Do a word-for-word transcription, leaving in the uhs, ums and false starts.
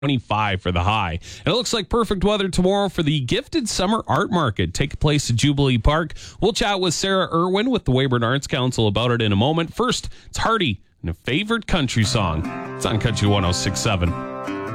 twenty-five for the high. And it looks like perfect weather tomorrow for the Gifted Summer Art Market. Take place at Jubilee Park. We'll chat with Sarah Irwin with the Weyburn Arts Council about it in a moment. First, it's Hardy and a favorite country song. It's on Country one oh six point seven.